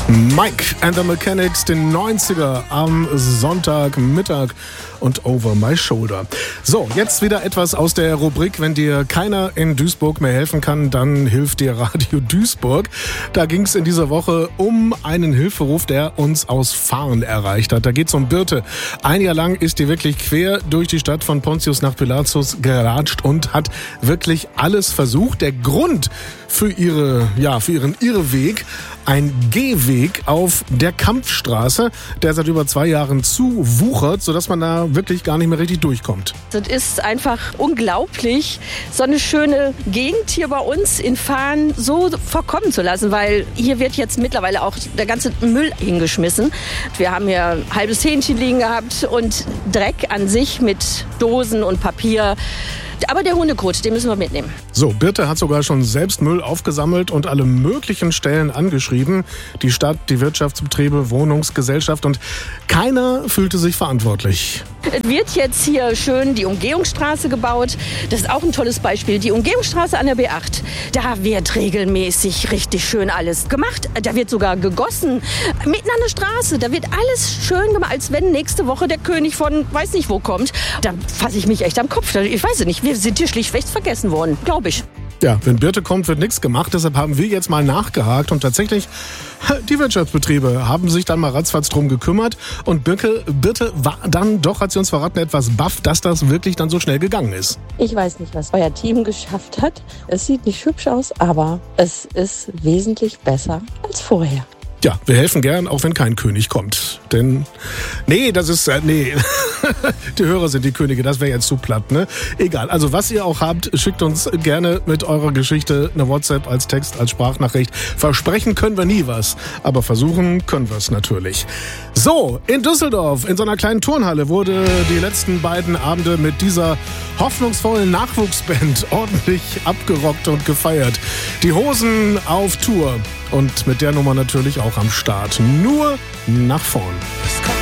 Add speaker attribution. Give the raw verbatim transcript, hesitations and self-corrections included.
Speaker 1: Mike and the Mechanics, den neunziger am Sonntagmittag und Over My Shoulder. So, jetzt wieder etwas aus der Rubrik, wenn dir keiner in Duisburg mehr helfen kann, dann hilft dir Radio Duisburg. Da ging es in dieser Woche um einen Hilferuf, der uns aus Fahren erreicht hat. Da geht es um Birte. Ein Jahr lang ist die wirklich quer durch die Stadt von Pontius nach Pilatus geratscht und hat wirklich alles versucht. Der Grund für ihre, ja, für ihren Irrweg, ein Gehweg auf der Kampfstraße, der seit über zwei Jahren zuwuchert, sodass man da wirklich gar nicht mehr richtig durchkommt.
Speaker 2: Das ist einfach unglaublich, so eine schöne Gegend hier bei uns in Fahren so verkommen zu lassen, weil hier wird jetzt mittlerweile auch der ganze Müll hingeschmissen. Wir haben hier ein halbes Hähnchen liegen gehabt und Dreck an sich mit Dosen und Papier. Aber der Hundekot, den müssen wir mitnehmen.
Speaker 1: So, Birte hat sogar schon selbst Müll aufgesammelt und alle möglichen Stellen angeschrieben. Die Stadt, die Wirtschaftsbetriebe, Wohnungsgesellschaft, und keiner fühlte sich verantwortlich.
Speaker 2: Es wird jetzt hier schön die Umgehungsstraße gebaut. Das ist auch ein tolles Beispiel. Die Umgehungsstraße an der B acht. Da wird regelmäßig richtig schön alles gemacht. Da wird sogar gegossen. Mitten an der Straße. Da wird alles schön gemacht, als wenn nächste Woche der König von weiß nicht wo kommt. Da fasse ich mich echt am Kopf. Ich weiß es nicht. Wir sind hier schlichtweg vergessen worden, glaube ich.
Speaker 1: Ja, wenn Birte kommt, wird nichts gemacht. Deshalb haben wir jetzt mal nachgehakt. Und tatsächlich, die Wirtschaftsbetriebe haben sich dann mal ratzfatz drum gekümmert. Und Birke, Birte war dann doch, hat sie uns verraten, etwas baff, dass das wirklich dann so schnell gegangen ist.
Speaker 3: Ich weiß nicht, was euer Team geschafft hat. Es sieht nicht hübsch aus, aber es ist wesentlich besser als vorher.
Speaker 1: Ja, wir helfen gern, auch wenn kein König kommt. Denn, nee, das ist, äh, nee, die Hörer sind die Könige, das wäre jetzt zu platt, ne? Egal, also was ihr auch habt, schickt uns gerne mit eurer Geschichte eine WhatsApp als Text, als Sprachnachricht. Versprechen können wir nie was, aber versuchen können wir es natürlich. So, in Düsseldorf, in so einer kleinen Turnhalle, wurde die letzten beiden Abende mit dieser hoffnungsvollen Nachwuchsband ordentlich abgerockt und gefeiert. Die Hosen auf Tour. Und mit der Nummer natürlich auch am Start. Nur nach vorn.